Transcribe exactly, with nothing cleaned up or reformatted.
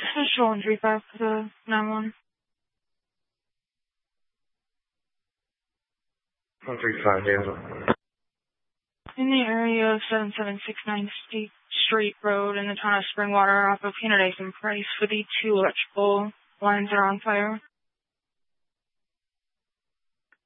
This is Joel and back to the nine one. one three five, Danville. In the area of seven seven six nine State Street Road in the town of Springwater off of Hernandez and Price for the two electrical lines that are on fire.